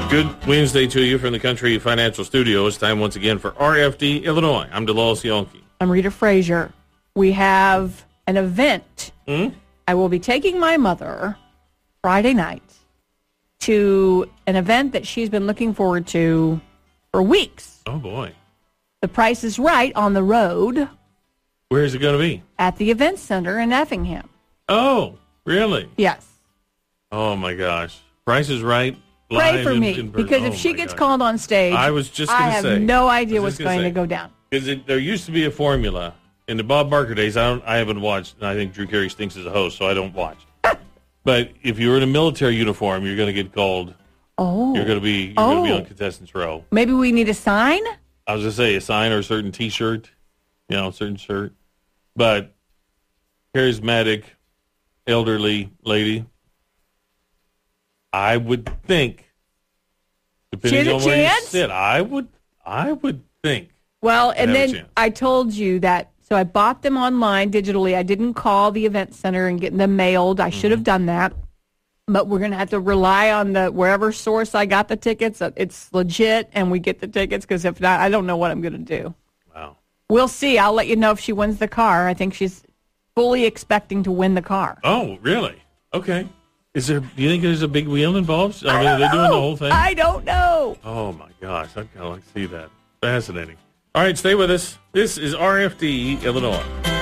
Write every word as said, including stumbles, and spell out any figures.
Good Wednesday to you from the Country Financial Studio. It's time once again for R F D Illinois. I'm DeLawes Yonke. I'm Rita Frazier. We have an event. Hmm? I will be taking my mother Friday night to an event that she's been looking forward to for weeks. Oh, boy. The Price is Right on the road Where is it going to be? at the Event Center in Effingham. Oh, really? Yes. Oh, my gosh. Price is Right. Pray live for in- me, in person. because if Oh, she my gets gosh. called on stage, I was just I going to have say. no I idea was what's just gonna going say. to go down. Because there used to be a formula in the Bob Barker days. I don't. I haven't watched. And I think Drew Carey stinks as a host, so I don't watch. But if you were in a military uniform, you're going to get called. Oh. You're going to be. You're going to be Oh. on contestants row. Maybe we need a sign? I was going to say a sign or a certain T-shirt, you know, a certain shirt. But charismatic, elderly lady, I would think, depending She has on a where you chance? sit, I would, I would think. Well, and have a then chance. I told you that, so I bought them online digitally. I didn't call the event center and get them mailed. I should have done that. But we're going to have to rely on the wherever source I got the tickets. uh, It's legit, and we get the tickets, because if not, I don't know what I'm going to do. Wow. We'll see. I'll let you know if she wins the car. I think she's fully expecting to win the car. Oh, really? Okay. Is there? Do you think there's a big wheel involved? I mean, are they doing the whole thing? I don't know. Oh my gosh, I'd kind of like to see that. Fascinating. All right, stay with us. This is R F D Illinois.